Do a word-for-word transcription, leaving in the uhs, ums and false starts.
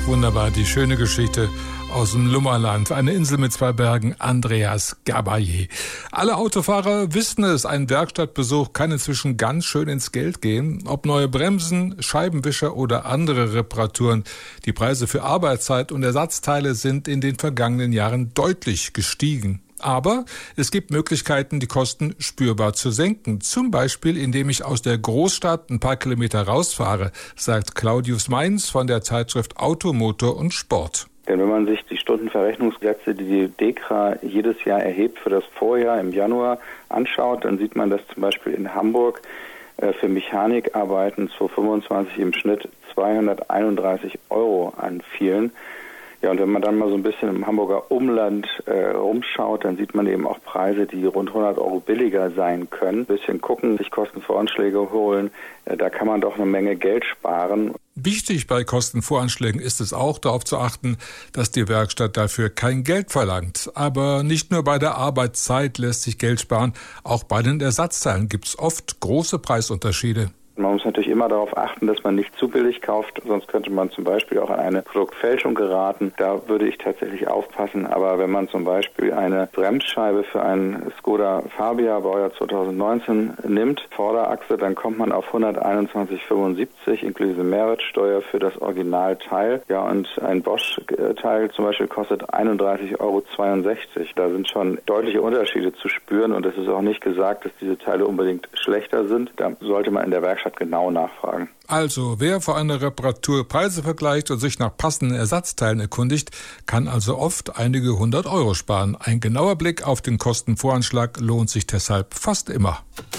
Wunderbar, die schöne Geschichte aus dem Lummerland. Eine Insel mit zwei Bergen, Andreas Gabayé. Alle Autofahrer wissen es, ein Werkstattbesuch kann inzwischen ganz schön ins Geld gehen. Ob neue Bremsen, Scheibenwischer oder andere Reparaturen. Die Preise für Arbeitszeit und Ersatzteile sind in den vergangenen Jahren deutlich gestiegen. Aber es gibt Möglichkeiten, die Kosten spürbar zu senken. Zum Beispiel, indem ich aus der Großstadt ein paar Kilometer rausfahre, sagt Claudius Mainz von der Zeitschrift Auto, Motor und Sport. Denn wenn man sich die Stundenverrechnungssätze, die die DEKRA jedes Jahr erhebt für das Vorjahr im Januar anschaut, dann sieht man, dass zum Beispiel in Hamburg äh, für Mechanikarbeiten zweitausendfünfundzwanzig im Schnitt zweihunderteinunddreißig Euro anfielen. Ja, und wenn man dann mal so ein bisschen im Hamburger Umland äh, rumschaut, dann sieht man eben auch Preise, die rund hundert Euro billiger sein können. Ein bisschen gucken, sich Kostenvoranschläge holen, äh, da kann man doch eine Menge Geld sparen. Wichtig bei Kostenvoranschlägen ist es auch, darauf zu achten, dass die Werkstatt dafür kein Geld verlangt. Aber nicht nur bei der Arbeitszeit lässt sich Geld sparen, auch bei den Ersatzteilen gibt es oft große Preisunterschiede. Man muss natürlich immer darauf achten, dass man nicht zu billig kauft, sonst könnte man zum Beispiel auch an eine Produktfälschung geraten. Da würde ich tatsächlich aufpassen. Aber wenn man zum Beispiel eine Bremsscheibe für einen Skoda Fabia Baujahr zweitausendneunzehn nimmt, Vorderachse, dann kommt man auf hunderteinundzwanzig Euro fünfundsiebzig inklusive Mehrwertsteuer für das Originalteil. Ja, und ein Bosch-Teil zum Beispiel kostet einunddreißig Euro zweiundsechzig. Da sind schon deutliche Unterschiede zu spüren und es ist auch nicht gesagt, dass diese Teile unbedingt schlechter sind. Da sollte man in der Werkstatt genau nachfragen. Also, wer vor einer Reparatur Preise vergleicht und sich nach passenden Ersatzteilen erkundigt, kann also oft einige hundert Euro sparen. Ein genauer Blick auf den Kostenvoranschlag lohnt sich deshalb fast immer.